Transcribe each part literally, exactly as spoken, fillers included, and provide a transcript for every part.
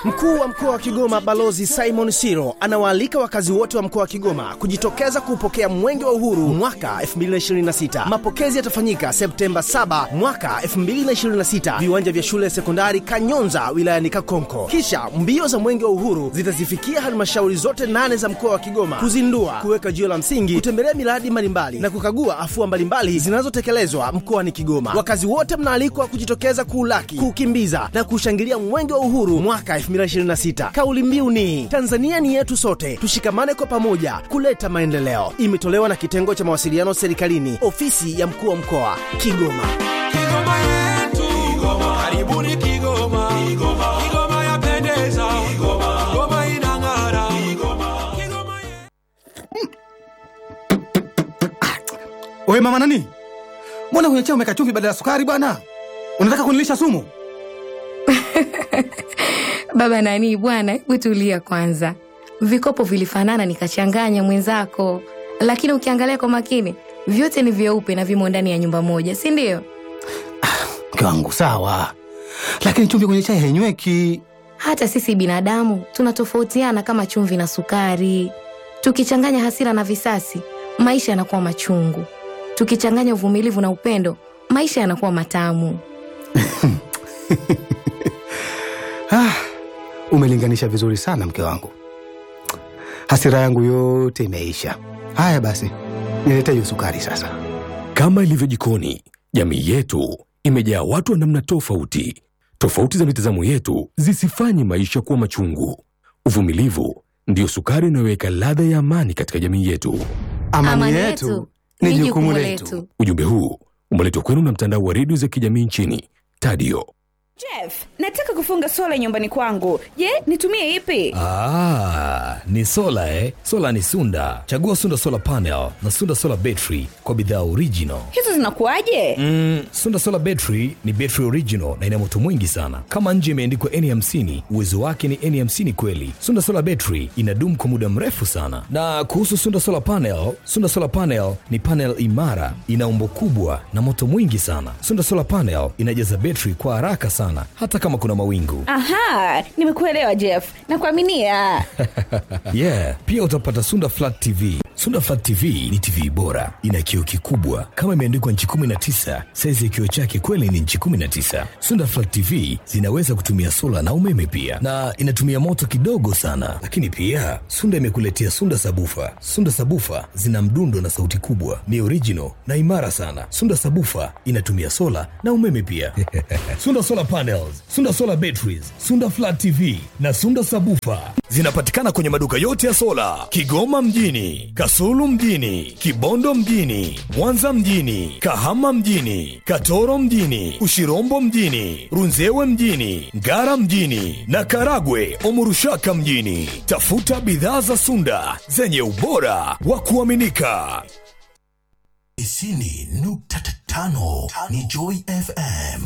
Mkuu wa mkoa wa Kigoma Balozi Simon Siro anawaalika wakazi wote wa mkoa wa Kigoma kujitokeza kupokea Mwenge wa Uhuru mwaka elfu mbili na ishirini na sita. Mapokezi yatafanyika Septemba saba mwaka elfu mbili na ishirini na sita, viwanja vya shule ya sekondari Kanyonza wilayani Kakonko. Kisha mbio za Mwenge wa Uhuru zitazifikia halmashauri zote nane za mkoa wa Kigoma kuzindua, kuweka jiwe la msingi, kutembelea miradi mbalimbali na kukagua afua mbalimbali zinazotekelezwa mkoani Kigoma. Wakazi wote mnaalikwa kujitokeza kuulaki, kukimbiza na kushangilia Mwenge wa Uhuru mwaka elfu mbili na ishirini na sita. Kauli mbiu ni Tanzania ni yetu sote, tushikamane kwa pamoja kuleta maendeleo. Imetolewa na kitengo cha mawasiliano serikalini, ofisi ya mkuu wa mkoa Kigoma. Kigoma yetu, Kigoma, karibuni Kigoma. Kigoma, Kigoma yapendeza. Kigoma, Kigoma inang'ara. Kigoma, Kigoma yetu. Wewe mama nani? Mbona kwenye chai umeweka chumvi badala ya sukari bwana? Unataka kunilisha sumu? Baba nani bwana, hebu tulia kwanza. Vikopo vilifanana nikachanganya mwenzako, lakini ukiangalia kwa makini vyote ni vyeupe na vimo ndani ya nyumba moja, si ndio? Mke wangu sawa, lakini chumvi kwenye chai hainyweki. Hata sisi binadamu tunatofautiana kama chumvi na sukari. Tukichanganya hasira na visasi, maisha yanakuwa machungu. Tukichanganya uvumilivu na upendo, maisha yanakuwa matamu. Ah, umelinganisha vizuri sana mke wangu. Hasira yangu yote imeisha. Haya basi, nilete hiyo sukari sasa. Kama ilivyo jikoni, jamii yetu imejaa watu wa namna tofauti. Tofauti za mitazamo yetu zisifanye maisha kuwa machungu. Uvumilivu ndio sukari inayoweka ladha ya amani katika jamii yetu. Amani, amani yetu ni jukumu letu. Ujumbe huu umeletwa kwenu na mtandao wa redio za kijamii nchini Tadio. Jeff, nataka kufunga sola nyumbani kwangu. Je, nitumie ipi? Ah, ni sola eh. Sola ni Sunda. Chagua Sunda Solar Panel na Sunda Solar Battery kwa bidhaa original. Hizo zinakuaje? Mm, Sunda Solar Battery ni battery original na ina moto mwingi sana. Kama nje imeandikwa N hamsini, uwezo wake ni N hamsini kweli. Sunda Solar Battery inadumu kwa muda mrefu sana. Na kuhusu Sunda Solar Panel, Sunda Solar Panel ni panel imara, ina umbo kubwa na moto mwingi sana. Sunda Solar Panel inajaza battery kwa haraka sana, hata kama kuna mawingu. Aha, nimekuelewa Jeff. Nakuaminia. Yeah, pia utapata Sunda Flat T V. Sunda Flat T V ni T V bora, ina kioo kikubwa kama imeandikwa inchi kumi na tisa. Size ya kioo chake kweli ni inchi kumi na tisa. Sunda Flat T V zinaweza kutumia sola na umeme pia, na inatumia moto kidogo sana. Lakini pia Sunda imekuletea Sunda Sabufa. Sunda Sabufa zina mdundo na sauti kubwa, ni original na imara sana. Sunda Sabufa inatumia sola na umeme pia. Sunda Solar Panels, Sunda Solar Batteries, Sunda Flat T V na Sunda Sabufa zinapatikana kwenye maduka yote ya sola Kigoma mjini, Kasulu mjini, Kibondo mjini, Mwanza mjini, Kahama mjini, Katoro mjini, Ushirombo mjini, Runzewe mjini, Ngara mjini na Karagwe Omurushaka mjini. Tafuta bidhaa za Sunda zenye ubora wa kuaminika. Isini nukta tano ni Joy F M.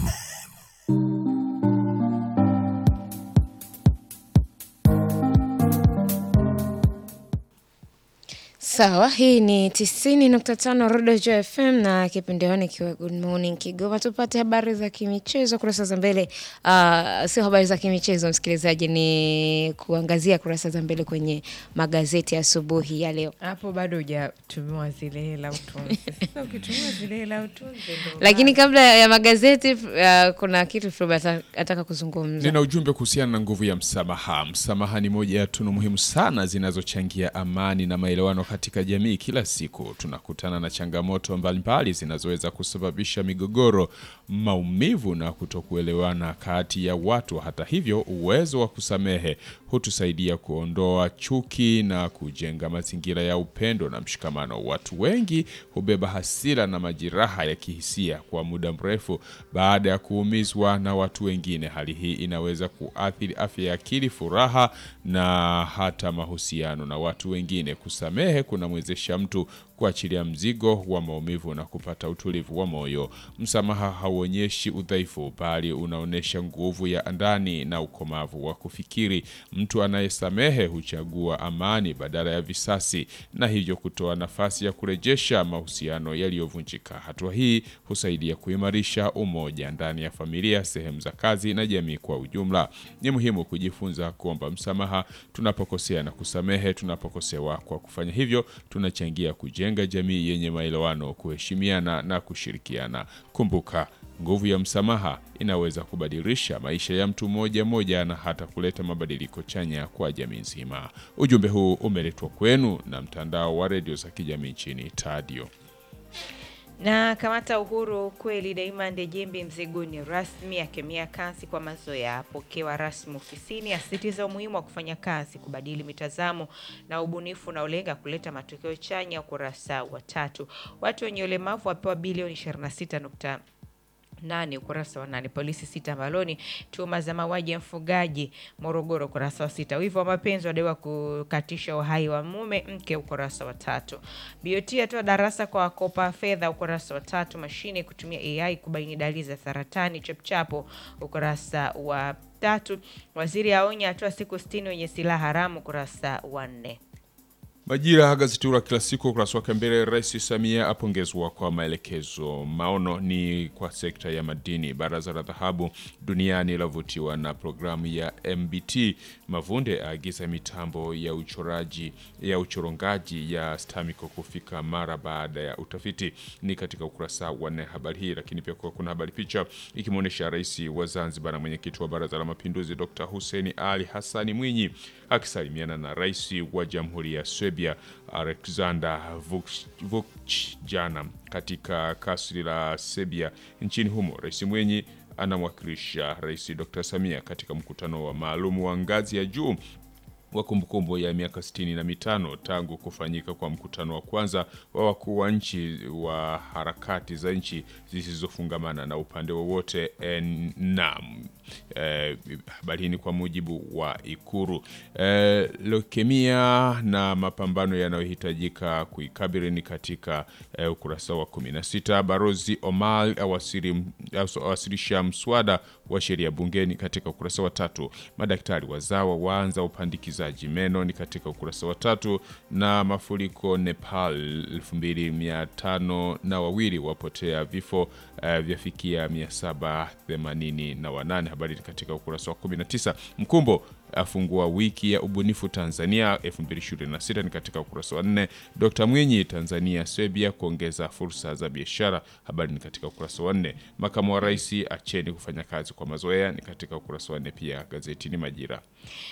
Sawa, hii ni tisini nukta tano Rodo Joy F M na kipindi hewani kiwa Good Morning Kigoma. Tupate habari za kimichezo kurasa za mbele. Uh, sio habari za kimichezo msikilizaji, ni kuangazia kurasa za mbele kwenye magazeti ya asubuhi ya leo. Hapo bado hujatumiwa zile hela utunze. Sasa ukitumia zile hela utunze ndio. Lakini kabla ya magazeti uh, kuna kitu Flora ataka kuzungumza. Nina ujumbe kuhusiana na nguvu ya msamaha. Msamaha ni moja ya tunu muhimu sana zinazochangia amani na maelewano katika jamii. Kila siku tunakutana na changamoto mbalimbali zinazoweza kusababisha migogoro, maumivu na kutokuelewana kati ya watu. Hata hivyo, uwezo wa kusamehe hutusaidia kuondoa chuki na kujenga mazingira ya upendo na mshikamano. Watu wengi hubeba hasira na majeraha ya kihisia kwa muda mrefu baada ya kuumizwa na watu wengine. Hali hii inaweza kuathiri afya ya akili, furaha na hata mahusiano na watu wengine. Kusamehe kuna unamwezesha mtu kuachilia mzigo wa maumivu na kupata utulivu wa moyo. Msamaha hauonyeshi udhaifu, bali unaonesha nguvu ya ndani na ukomavu wa kufikiri. Mtu anayesamehe huchagua amani badala ya visasi, na hivyo kutoa nafasi ya kurejesha mahusiano yaliyovunjika. Hatua hii husaidia kuimarisha umoja ndani ya familia, sehemu za kazi na jamii kwa ujumla. Ni muhimu kujifunza kuomba msamaha tunapokosea na kusamehe tunapokosewa. Kwa kufanya hivyo, tunachangia kujenga jamii yenye maelewano, kuheshimiana na kushirikiana. Kumbuka, nguvu ya msamaha inaweza kubadilisha maisha ya mtu mmoja mmoja na hata kuleta mabadiliko chanya kwa jamii nzima. Ujumbe huu umeletwa kwenu na mtandao wa redio za kijamii nchini Tadio. Na kamata Uhuru kweli daima Ndejembe Mziguni rasmi akemea kazi kwa mazoea, pokewa rasmi ofisini, asisitiza umuhimu wa kufanya kazi, kubadili mitazamo na ubunifu na ulenga kuleta matokeo chanya. Ukurasa wa tatu. Watu wenye ulemavu wapewa bilioni ishirini na sita nukta nane. Ukurasa wa nane. Polisi sita mbaloni tuhuma za mauaji ya mfugaji Morogoro. Ukurasa wa sita. Wivu wa mapenzi wadaiwa kukatisha uhai wa mume mke. Ukurasa wa tatu. B O T atoa darasa kwa wakopa fedha. Ukurasa wa tatu. Mashine kutumia A I kubaini dalili za saratani Chapchapo. Ukurasa wa tatu. Waziri aonya atoa siku sitini wenye silaha haramu. Ukurasa wa nne. Majira gazeti la kila siku ukurasa wake mbele. Rais Samia apongezwa kwa maelekezo. Maono ni kwa sekta ya madini. Baraza la dhahabu duniani lavutiwa na programu ya M B T. Mavunde aagiza mitambo ya uchoraji ya uchorongaji ya Stamico kufika mara baada ya utafiti. Ni katika ukurasa wa nne habari hii, lakini pia kuna habari picha ikimuonesha rais wa Zanzibar na mwenyekiti wa Baraza la Mapinduzi Dokta Hussein Ali Hassani Mwinyi akisalimiana na rais wa Jamhuri ya Serbia Alexander Vučić jana katika kasri la Serbia nchini humo. Rais Mwinyi anamwakilisha Rais Dokta Samia katika mkutano wa maalum wa ngazi ya juu wa kumbukumbu ya miaka sitini na mitano tangu kufanyika kwa mkutano wa kwanza wa wakuu wa nchi wa harakati za nchi zisizofungamana na upande wowote NAM. Eh, habari ni kwa mujibu wa Ikuru. Eh, leukemia na mapambano yanayohitajika kuikabili ni katika eh, ukurasa wa kumi na sita. Barozi Omar awasili awasilisha mswada wa sheria bungeni katika ukurasa wa tatu. Madaktari wazawa waanza upandikizaji meno ni katika ukurasa wa tatu. Na mafuriko Nepal elfu mbili mia tano na wawili wapotea, vifo uh, vyafikia mia saba themanini na wanane. Habari katika ukurasa wa kumi na tisa. Mkumbo afungua wiki ya ubunifu Tanzania elfu mbili ishirini na sita ni katika ukurasa wa nne. Dokta Mwinyi Tanzania Serbia kuongeza fursa za biashara. Habari ni katika ukurasa wa nne. Makamu wa rais acheni kufanya kazi kwa mazoea ni katika ukurasa wa nne pia gazeti ni Majira.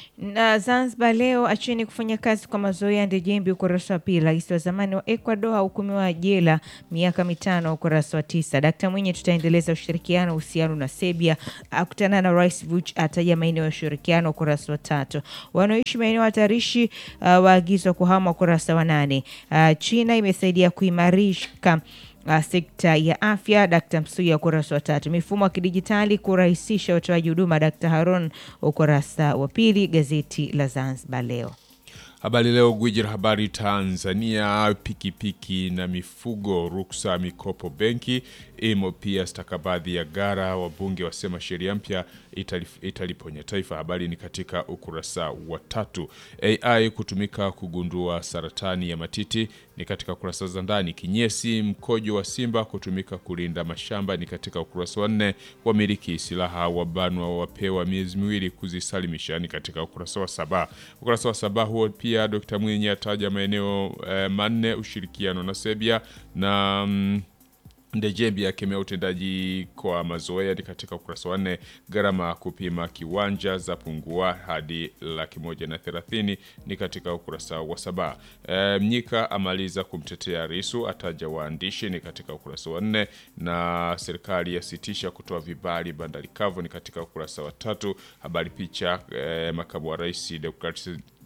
Na Zanzibar leo acheni kufanya kazi kwa mazoea Ndejembe ukurasa wa pili. Rais wa zamani wa Ecuador hukumiwa jela miaka mitano ukurasa wa tisa. Dakta Mwinyi tutaendeleza ushirikiano uhusiano na Serbia akutana na Rais Vučić ataja maeneo ya ushirikiano ukurasa wa tatu. Wanaoishi maeneo hatarishi uh, waagizwa kuhama ukurasa wa nane. Uh, China imesaidia kuimarisha Uh, sekta ya afya Dakta Msuya ukurasa wa tatu. Mifumo ya kidijitali kurahisisha utoaji huduma Dakta Haron ukurasa wa pili. Gazeti la Zanzibar leo. Habari leo gwiji la habari Tanzania. Pikipiki na mifugo ruksa mikopo benki. Imo pia stakabadhi ya gara. Wabunge wasema sheria mpya italif, italiponya taifa. Habari ni katika ukurasa wa tatu. A I kutumika kugundua saratani ya matiti ni katika ukurasa za ndani. Kinyesi mkojo wa simba kutumika kulinda mashamba ni katika ukurasa wa nne. Wamiliki silaha wabanwa wapewa miezi miwili kuzisalimisha ni katika ukurasa wa saba. Ukurasa wa saba huo pia Dokta Mwinyi ataja maeneo eh, manne ushirikiano na Serbia na mm, Ndejembe akemea utendaji kwa mazoea ni katika ukurasa wa nne. Gharama kupima kiwanja za pungua hadi laki moja na thelathini ni katika ukurasa wa saba. E, Mnyika amaliza kumtetea Lissu ataja waandishi ni katika ukurasa wa nne. Na serikali yasitisha kutoa vibali bandari kavu ni katika ukurasa wa tatu. Habari picha e, makamu wa rais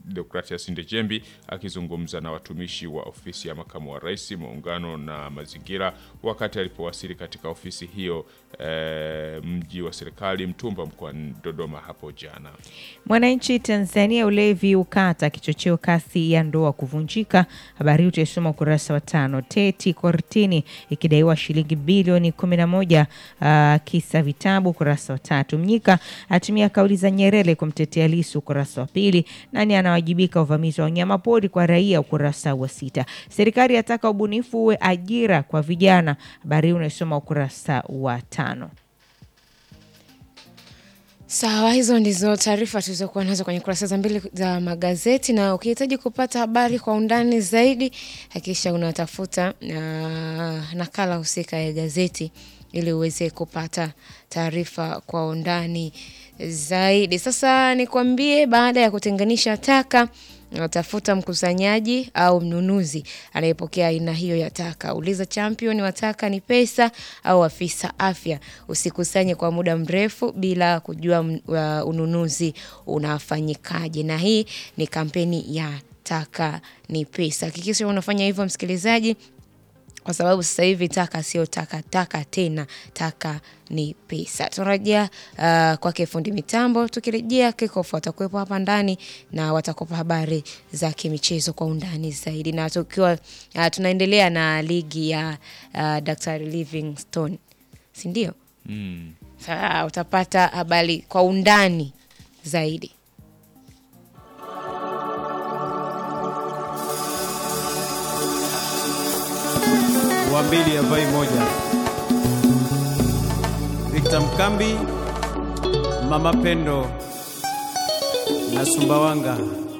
Deogratias Ndejembi akizungumza na watumishi wa ofisi ya makamu wa rais, muungano na mazingira wakati alipowasili katika ofisi hiyo e, mji wa serikali Mtumba mkoani Dodoma hapo jana. Mwananchi Tanzania ulevi ukata kichocheo kasi ya ndoa kuvunjika. Habari utasoma ukurasa wa tano. Teti kortini ikidaiwa shilingi bilioni kumi na moja uh, kisa vitabu, ukurasa wa tatu. Mnyika atumia kauli za Nyerere kumtetea Lissu, ukurasa wa pili. Nani anawajibika uvamizi wa wanyama pori kwa raia, ukurasa wa sita. Serikali yataka ubunifu uwe ajira kwa vijana. Habari unasoma ukurasa wa tano. Sawa, hizo ndizo taarifa tulizokuwa nazo kwenye kurasa za mbili za magazeti, na ukihitaji kupata habari kwa undani zaidi hakikisha unatafuta uh, nakala husika ya gazeti ili uweze kupata taarifa kwa undani zaidi. Sasa nikwambie, baada ya kutenganisha taka, tafuta mkusanyaji au mnunuzi anayepokea aina hiyo ya taka. Uliza champion wa taka ni pesa au afisa afya. Usikusanye kwa muda mrefu bila kujua uh, ununuzi unafanyikaje. Na hii ni kampeni ya taka ni pesa. Hakikisha unafanya hivyo msikilizaji, kwa sababu sasa hivi taka sio taka taka tena, taka ni pesa. Tunarejea uh, kwake fundi mitambo. Tukirejea kickoff watakuwepo hapa ndani na watakupa habari za kimichezo kwa undani zaidi, na tukiwa uh, tunaendelea na ligi ya uh, Daktari Livingstone, si ndio? Mm. Sasa utapata habari kwa undani zaidi. Wa mbili ya vai moja. Victor Mkambi, Mama Pendo na Sumbawanga.